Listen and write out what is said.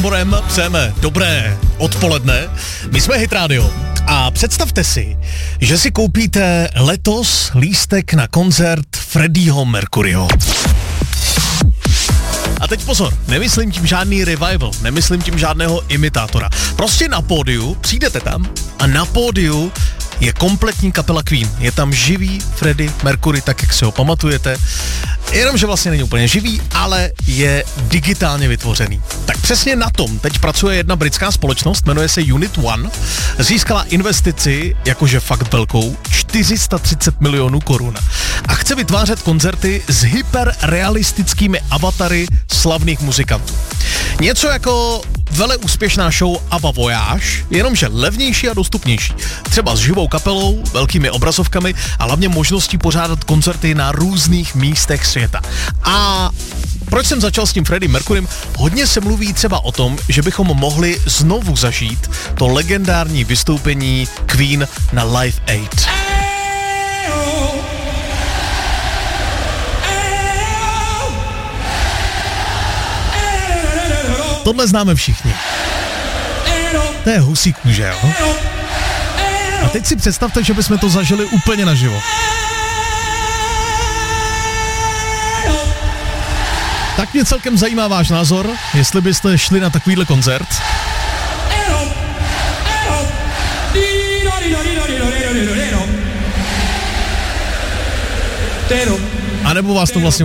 Borem přejeme dobré odpoledne. My jsme Hit Radio a představte si, že si koupíte letos lístek na koncert Freddieho Mercuryho. A teď pozor, nemyslím tím žádný revival, nemyslím tím žádného imitátora. Prostě na pódiu, přijdete tam a na pódiu je kompletní kapela Queen. Je tam živý Freddie Mercury, tak jak si ho pamatujete. Jenomže vlastně není úplně živý, ale je digitálně vytvořený. Tak přesně na tom teď pracuje jedna britská společnost, jmenuje se Unit One. Získala investici, jakože fakt velkou, 430 milionů korun. A chce vytvářet koncerty s hyperrealistickými avatary slavných muzikantů. Něco jako veleúspěšná show ABBA Voyage, jenomže levnější a dostupnější. Třeba s živou kapelou, velkými obrazovkami a hlavně možností pořádat koncerty na různých místech světa. A proč jsem začal s tím Freddie Mercurym? Hodně se mluví třeba o tom, že bychom mohli znovu zažít to legendární vystoupení Queen na Live Aid. Tohle známe všichni. To je husí kůže, jo? A teď si představte, že bychom to zažili úplně naživo. Tak mě celkem zajímá váš názor, jestli byste šli na takovýhle koncert. A nebo vás to vlastně